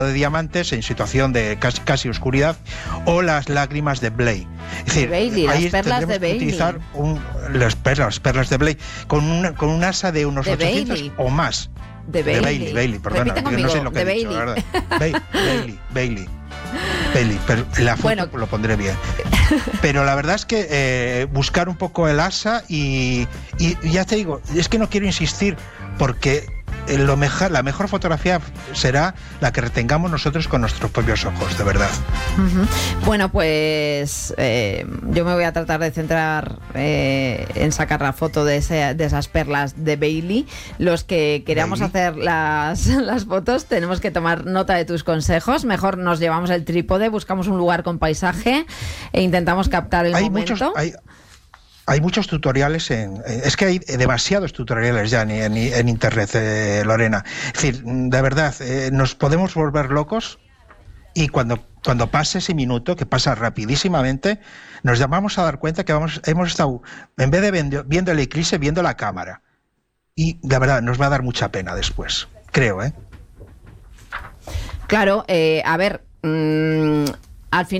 de diamantes en situación de casi oscuridad, o las lágrimas de Bley. Es decir, Bailey, ahí las perlas de Bailey. utilizar las perlas de Bley con un asa de unos de 800 Bailey. o más. De Bailey, perdona, Repite conmigo, no sé lo que de he dicho, Bailey. la verdad. Bailey, pero la foto lo pondré bien. Pero la verdad es que buscar un poco el asa y ya te digo, es que no quiero insistir porque la mejor fotografía será la que retengamos nosotros con nuestros propios ojos, de verdad. Bueno, pues yo me voy a tratar de centrar en sacar la foto de esas perlas de Bailey. Los que queramos hacer las fotos tenemos que tomar nota de tus consejos. Mejor nos llevamos el trípode, buscamos un lugar con paisaje e intentamos captar el momento. Hay muchos tutoriales es que hay demasiados tutoriales ya en internet, Lorena. Es decir, de verdad, nos podemos volver locos y cuando pase ese minuto, que pasa rapidísimamente, nos vamos a dar cuenta que hemos estado, en vez de viendo el eclipse, viendo la cámara. Y de verdad, nos va a dar mucha pena después, creo, ¿eh? Claro, a ver, al final